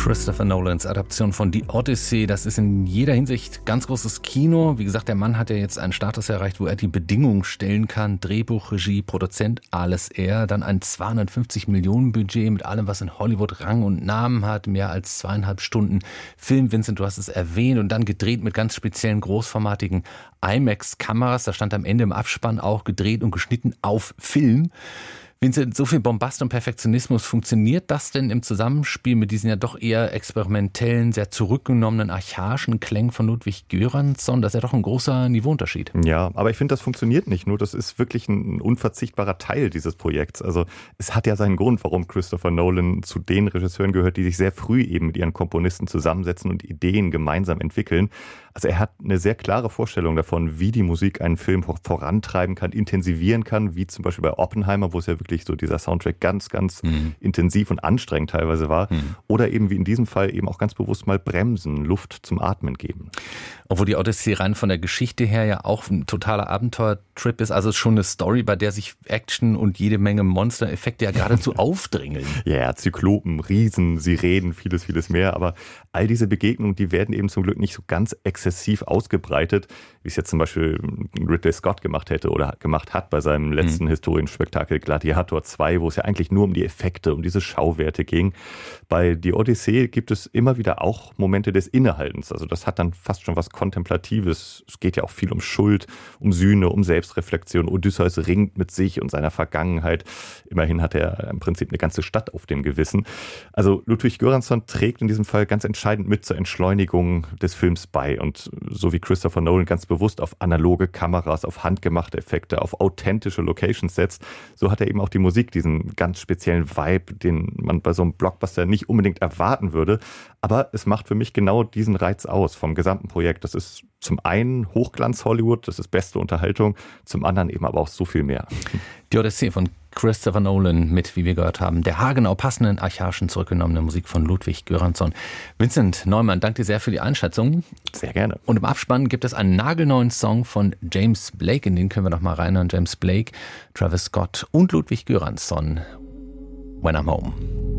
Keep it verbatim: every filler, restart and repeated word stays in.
Christopher Nolans Adaption von The Odyssey, das ist in jeder Hinsicht ganz großes Kino. Wie gesagt, der Mann hat ja jetzt einen Status erreicht, wo er die Bedingungen stellen kann. Drehbuch, Regie, Produzent, alles er. Dann ein zweihundertfünfzig Millionen Budget mit allem, was in Hollywood Rang und Namen hat. Mehr als zweieinhalb Stunden Film, Vincent, du hast es erwähnt. Und dann gedreht mit ganz speziellen großformatigen IMAX-Kameras. Da stand am Ende im Abspann auch gedreht und geschnitten auf Film. Vincent, so viel Bombast und Perfektionismus, funktioniert das denn im Zusammenspiel mit diesen ja doch eher experimentellen, sehr zurückgenommenen, archaischen Klängen von Ludwig Göransson? Das ist ja doch ein großer Niveauunterschied. Ja, aber ich finde, das funktioniert nicht nur. Das ist wirklich ein unverzichtbarer Teil dieses Projekts. Also es hat ja seinen Grund, warum Christopher Nolan zu den Regisseuren gehört, die sich sehr früh eben mit ihren Komponisten zusammensetzen und Ideen gemeinsam entwickeln. Also er hat eine sehr klare Vorstellung davon, wie die Musik einen Film vorantreiben kann, intensivieren kann, wie zum Beispiel bei Oppenheimer, wo es ja wirklich so dieser Soundtrack ganz, ganz mhm. intensiv und anstrengend teilweise war. Mhm. Oder eben wie in diesem Fall eben auch ganz bewusst mal bremsen, Luft zum Atmen geben. Obwohl die Odyssey rein von der Geschichte her ja auch ein totaler Abenteuertrip ist, also schon eine Story, bei der sich Action und jede Menge Monstereffekte ja geradezu aufdrängeln. Ja, Zyklopen, Riesen, Sirenen, vieles, vieles mehr. Aber all diese Begegnungen, die werden eben zum Glück nicht so ganz exzessiv ausgebreitet, wie es jetzt zum Beispiel Ridley Scott gemacht hätte oder gemacht hat bei seinem letzten mhm. Historienspektakel Gladiator zwei, wo es ja eigentlich nur um die Effekte, um diese Schauwerte ging. Bei The Odyssey gibt es immer wieder auch Momente des Innehaltens. Also das hat dann fast schon was Kontemplatives. Es geht ja auch viel um Schuld, um Sühne, um Selbstreflexion. Odysseus ringt mit sich und seiner Vergangenheit. Immerhin hat er im Prinzip eine ganze Stadt auf dem Gewissen. Also Ludwig Göransson trägt in diesem Fall ganz entscheidend mit zur Entschleunigung des Films bei. Und so wie Christopher Nolan ganz bewusst auf analoge Kameras, auf handgemachte Effekte, auf authentische Locations setzt, so hat er eben auch die Musik diesen ganz speziellen Vibe, den man bei so einem Blockbuster nicht unbedingt erwarten würde. Aber es macht für mich genau diesen Reiz aus vom gesamten Projekt. Das ist zum einen Hochglanz-Hollywood, das ist beste Unterhaltung, zum anderen eben aber auch so viel mehr. Die Odyssee von Christopher Nolan mit, wie wir gehört haben, der haargenau passenden, archaischen, zurückgenommenen Musik von Ludwig Göransson. Vincent Neumann, danke dir sehr für die Einschätzung. Sehr gerne. Und im Abspann gibt es einen nagelneuen Song von James Blake, in den können wir noch mal reinhören. James Blake, Travis Scott und Ludwig Göransson, When I'm Home.